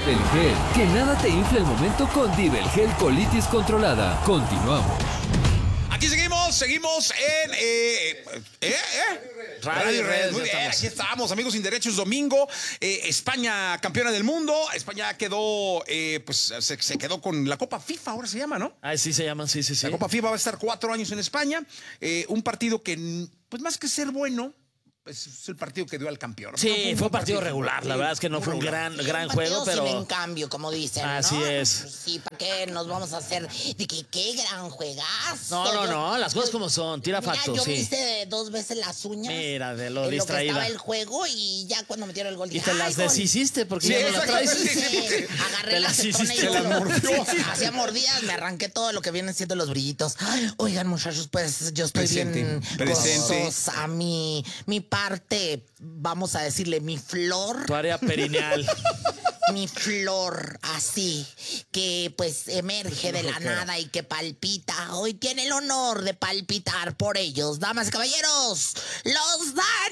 Gel, que nada te infle el momento con Gel Colitis Controlada. Continuamos. Aquí seguimos en Radio y Redes. Muy bien, aquí estamos, amigos sin derechos, domingo. España campeona del mundo. España quedó, se quedó con la Copa FIFA, ahora se llama, ¿no? Ah, sí se llama, sí. La Copa FIFA va a estar 4 años en España. Un partido que, pues más que ser bueno, es el partido que dio al campeón. Sí, No fue un partido regular. La verdad es que no fue un gran juego, pero... sin en cambio, como dicen, así ¿no? es. Sí, ¿para qué nos vamos a hacer de que qué gran juegazo? No, las cosas como son. Tira factos, yo sí. me hice 2 veces las uñas. Mira, de lo en distraída. lo que estaba el juego y ya cuando metieron el gol Y dije, te las deshiciste porque ya no las traes. Sí, agarré la acetona y te las mordió. Hacía mordidas, me arranqué todo lo que vienen siendo los brillitos. Oigan, muchachos, pues yo estoy bien gozosa. Mi parte, vamos a decirle, mi flor. Tu área perineal. Mi flor, así, que pues emerge de la nada y que palpita. Hoy tiene el honor de palpitar por ellos. Damas y caballeros, los